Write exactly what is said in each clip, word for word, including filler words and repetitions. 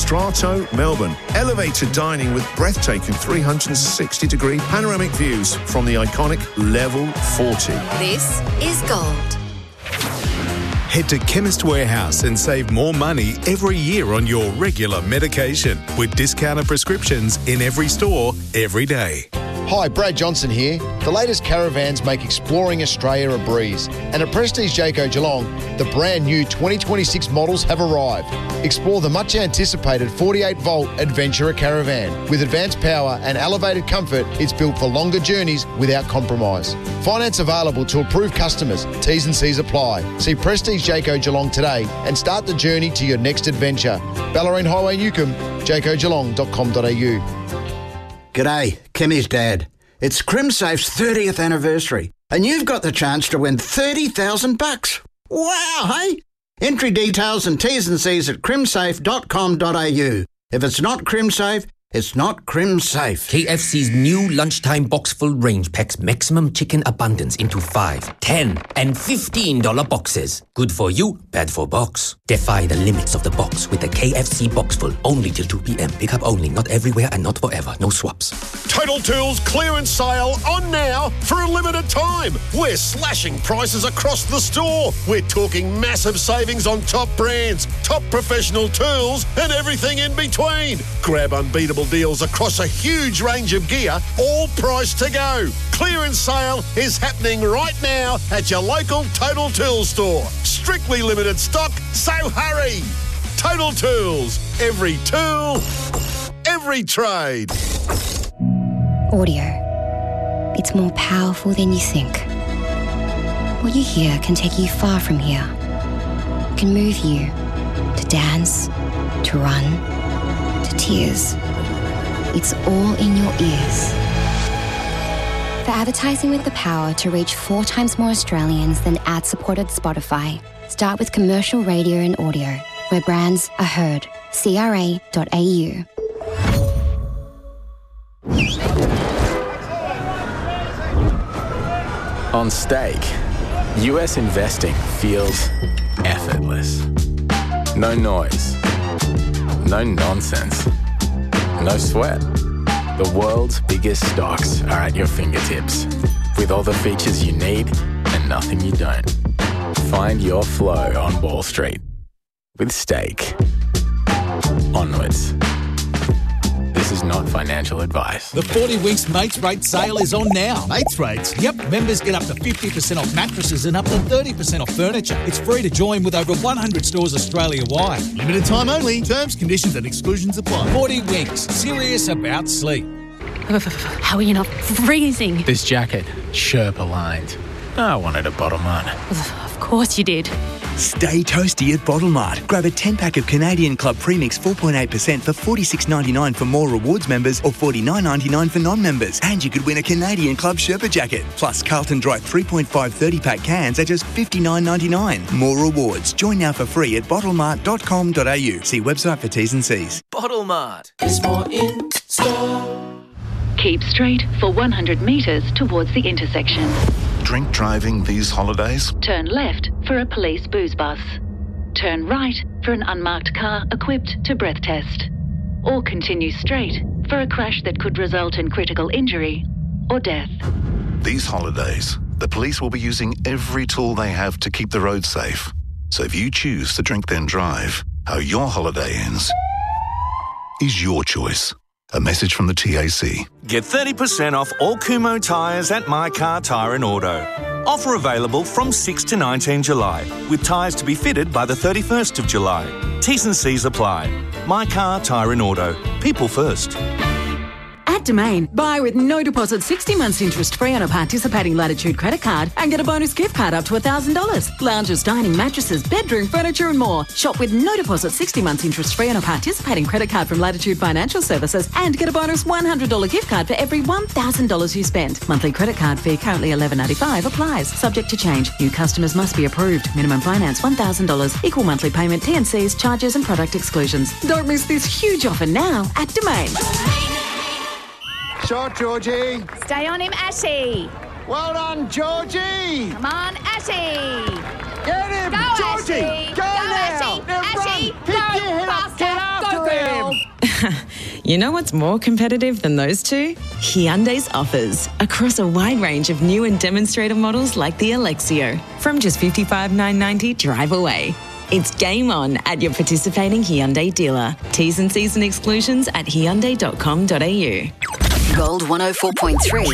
Strato Melbourne. Elevated dining with breathtaking three hundred sixty degree panoramic views from the iconic Level forty. This is Gold. Head to Chemist Warehouse and save more money every year on your regular medication with discounted prescriptions in every store, every day. Hi, Brad Johnson here. The latest caravans make exploring Australia a breeze. And at Prestige Jayco Geelong, the brand new twenty twenty-six models have arrived. Explore the much anticipated forty-eight volt Adventurer Caravan. With advanced power and elevated comfort, it's built for longer journeys without compromise. Finance available to approved customers. T's and C's apply. See Prestige Jayco Geelong today and start the journey to your next adventure. Ballerine Highway, Newcomb, jayco geelong dot com dot a u. G'day, Kimmy's dad. It's CrimSafe's thirtieth anniversary, and you've got the chance to win thirty thousand bucks. Wow, hey? Entry details and T's and C's at crimsafe dot com dot a u. If it's not CrimSafe, it's not CrimSafe. K F C's new lunchtime box full range packs maximum chicken abundance into five, ten, and fifteen dollar boxes. Good for you, bad for box. Defy the limits of the box with the K F C box full. Only till two p.m. Pick up only, not everywhere and not forever. No swaps. Total Tools clearance sale on now for a limited time. We're slashing prices across the store. We're talking massive savings on top brands, top professional tools, and everything in between. Grab unbeatable deals across a huge range of gear, all priced to go. Clearance sale is happening right now at your local Total Tools store. Strictly limited stock, so hurry. Total Tools. Every tool, every trade. Audio. It's more powerful than you think. What you hear can take you far from here. It can move you to dance, to run, to tears. It's all in your ears. For advertising with the power to reach four times more Australians than ad-supported Spotify, start with commercial radio and audio, where brands are heard. C R A dot A U. On Stake, U S investing feels effortless. No noise. No nonsense. No sweat. The world's biggest stocks are at your fingertips, with all the features you need and nothing you don't. Find your flow on Wall Street with Stake. Onwards. This is not financial advice. The forty Winks Mates Rate sale is on now. Mates Rates? Yep. Members get up to fifty percent off mattresses and up to thirty percent off furniture. It's free to join with over one hundred stores Australia-wide. Limited time only. Terms, conditions and exclusions apply. forty Winks. Serious about sleep. How are you not freezing? This jacket, Sherpa lined. I wanted a bottom on. Of course you did. Stay toasty at Bottle Mart. Grab a ten pack of Canadian Club Premix four point eight percent for forty-six ninety-nine for More Rewards members or forty-nine ninety-nine for non-members. And you could win a Canadian Club Sherpa jacket. Plus Carlton Dry three point five thirty pack cans at just fifty-nine ninety-nine. More rewards. Join now for free at bottle mart dot com dot a u. See website for T's and C's. Bottle Mart is more in store. Keep straight for one hundred metres towards the intersection. Drink driving these holidays? Turn left for a police booze bus. Turn right for an unmarked car equipped to breath test. Or continue straight for a crash that could result in critical injury or death. These holidays, the police will be using every tool they have to keep the road safe. So if you choose to drink then drive, how your holiday ends is your choice. A message from the T A C. Get thirty percent off all Kumho tyres at My Car Tyre and Auto. Offer available from six to nineteen July, with tyres to be fitted by the thirty-first of July. T's and C's apply. My Car Tyre and Auto. People first. At Domain, buy with no deposit sixty months interest free on a participating Latitude credit card and get a bonus gift card up to one thousand dollars. Lounges, dining, mattresses, bedroom, furniture and more. Shop with no deposit sixty months interest free on a participating credit card from Latitude Financial Services and get a bonus one hundred dollars gift card for every one thousand dollars you spend. Monthly credit card fee currently eleven ninety-five applies. Subject to change. New customers must be approved. Minimum finance one thousand dollars. Equal monthly payment. T and C's, charges and product exclusions. Don't miss this huge offer now at Domain. Shot, Georgie. Stay on him, Ashy. Well done, Georgie. Come on, Ashy. Get him, Go, Georgie. Ashy. Go, Go now. Ashy. Now Ashy, run. go Pick your head up. faster. Get after Go, him. girl. You know what's more competitive than those two? Hyundai's offers across a wide range of new and demonstrator models like the Alexio from just fifty-five thousand nine hundred ninety dollars drive away. It's game on at your participating Hyundai dealer. T's and C's and exclusions at hyundai dot com dot a u. Gold one oh four point three.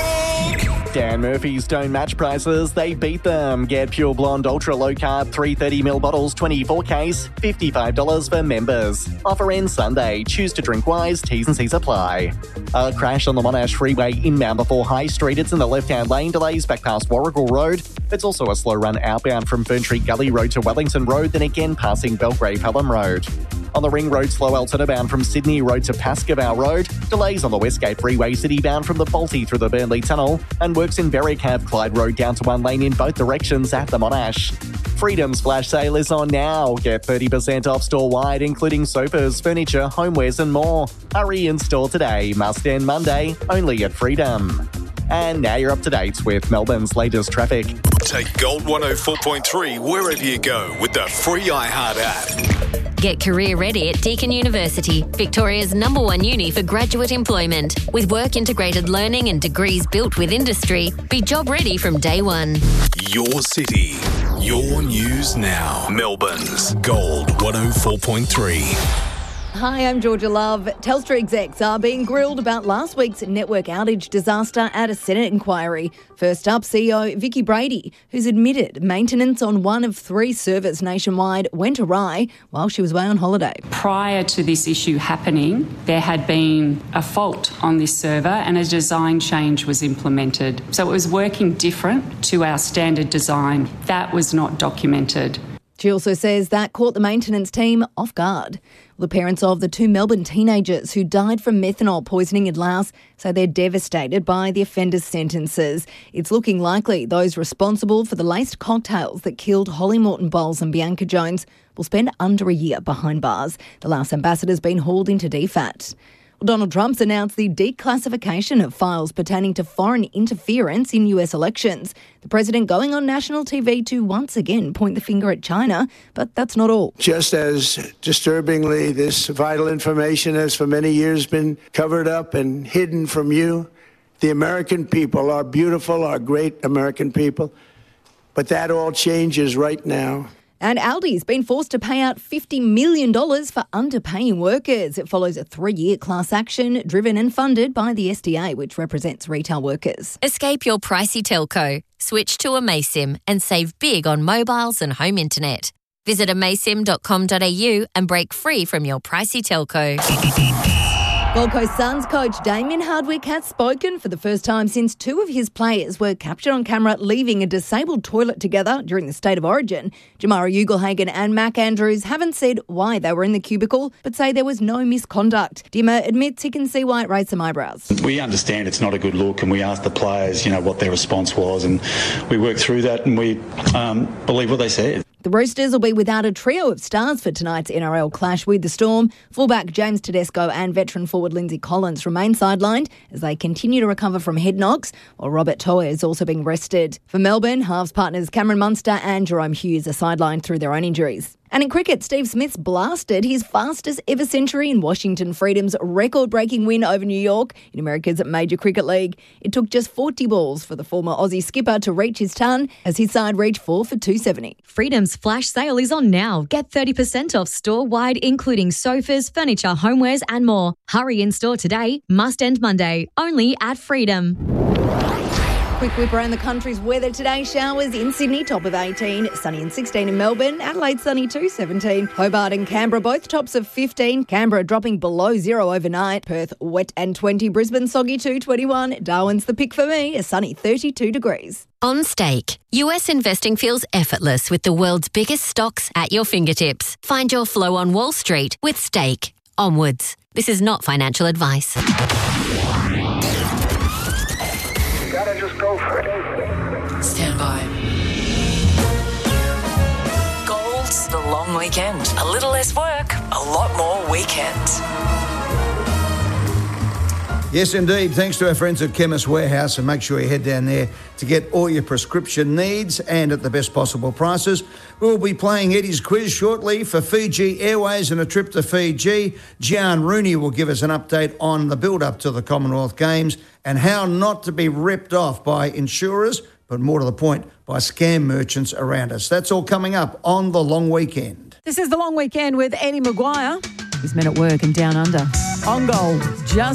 Dan Murphy's don't match prices, they beat them. Get Pure Blonde Ultra Low Carb three hundred thirty milliliter bottles, twenty-four case, fifty-five dollars for members. Offer ends Sunday. Choose to drink wise, T's and C's apply. A crash on the Monash Freeway inbound before High Street. It's in the left-hand lane, delays back past Warrigal Road. It's also a slow run outbound from Ferntree Gully Road to Wellington Road, then again passing Belgrave Hallam Road. On the Ring Road, slow alternate bound from Sydney Road to Pascoe Road. Delays on the Westgate Freeway City bound from the Balti through the Burnley Tunnel. And works in Berwick have Clyde Road down to one lane in both directions at the Monash. Freedom's flash sale is on now. Get thirty percent off store-wide, including sofas, furniture, homewares and more. Hurry in store today. Must end Monday, only at Freedom. And now you're up to date with Melbourne's latest traffic. Take Gold one oh four point three wherever you go with the free iHeart app. Get career ready at Deakin University, Victoria's number one uni for graduate employment. With work-integrated learning and degrees built with industry, be job ready from day one. Your city, your news now. Melbourne's Gold one oh four point three. Hi, I'm Georgia Love. Telstra execs are being grilled about last week's network outage disaster at a Senate inquiry. First up, C E O Vicky Brady, who's admitted maintenance on one of three servers nationwide went awry while she was away on holiday. Prior to this issue happening, there had been a fault on this server and a design change was implemented. So it was working different to our standard design. That was not documented. She also says that caught the maintenance team off guard. The parents of the two Melbourne teenagers who died from methanol poisoning in Laos say they're devastated by the offenders' sentences. It's looking likely those responsible for the laced cocktails that killed Holly Morton Bowles and Bianca Jones will spend under a year behind bars. The Laos ambassador's been hauled into D FAT. Donald Trump's announced the declassification of files pertaining to foreign interference in U S elections. The president going on national T V to once again point the finger at China, but that's not all. Just as disturbingly, this vital information has for many years been covered up and hidden from you. The American people are beautiful, are great American people, but that all changes right now. And Aldi's been forced to pay out fifty million dollars for underpaying workers. It follows a three-year class action driven and funded by the S D A, which represents retail workers. Escape your pricey telco. Switch to Amaysim and save big on mobiles and home internet. Visit amaysim dot com dot a u and break free from your pricey telco. Gold Coast Suns coach Damien Hardwick has spoken for the first time since two of his players were captured on camera leaving a disabled toilet together during the State of Origin. Jamara Ugelhagen and Mac Andrews haven't said why they were in the cubicle, but say there was no misconduct. Dimmer admits he can see why it raised some eyebrows. We understand it's not a good look, and we asked the players, you know, what their response was, and we worked through that, and we um, believe what they said. The Roosters will be without a trio of stars for tonight's N R L clash with the Storm. Fullback James Tedesco and veteran forward Lindsay Collins remain sidelined as they continue to recover from head knocks, while Robert To'o is also being rested. For Melbourne, halves partners Cameron Munster and Jerome Hughes are sidelined through their own injuries. And in cricket, Steve Smith's blasted his fastest ever century in Washington Freedom's record-breaking win over New York in America's major cricket league. It took just forty balls for the former Aussie skipper to reach his ton as his side reached four for two seventy. Freedom's flash sale is on now. Get thirty percent off store-wide, including sofas, furniture, homewares and more. Hurry in store today. Must end Monday. Only at Freedom. Quick whip around the country's weather today. Showers in Sydney, top of eighteen. Sunny and sixteen in Melbourne. Adelaide, sunny too, seventeen. Hobart and Canberra, both tops of fifteen. Canberra dropping below zero overnight. Perth, wet and twenty. Brisbane, soggy too, twenty-one. Darwin's the pick for me, a sunny thirty-two degrees. On Stake, U S investing feels effortless with the world's biggest stocks at your fingertips. Find your flow on Wall Street with Stake. Onwards. This is not financial advice. Gotta just go for it. Stand by. Gold's the long weekend. A little less work, a lot more weekend. Yes, indeed. Thanks to our friends at Chemist Warehouse, and make sure you head down there to get all your prescription needs and at the best possible prices. We'll be playing Eddie's quiz shortly for Fiji Airways and a trip to Fiji. Gian Rooney will give us an update on the build-up to the Commonwealth Games and how not to be ripped off by insurers, but more to the point, by scam merchants around us. That's all coming up on the long weekend. This is the long weekend with Eddie Maguire. He's men at work and down under. On goal, just